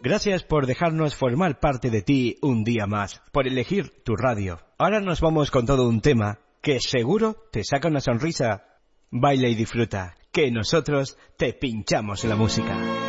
Gracias por dejarnos formar parte de ti un día más, por elegir tu radio. Ahora nos vamos con todo un tema que seguro te saca una sonrisa. Baila y disfruta, que nosotros te pinchamos la música.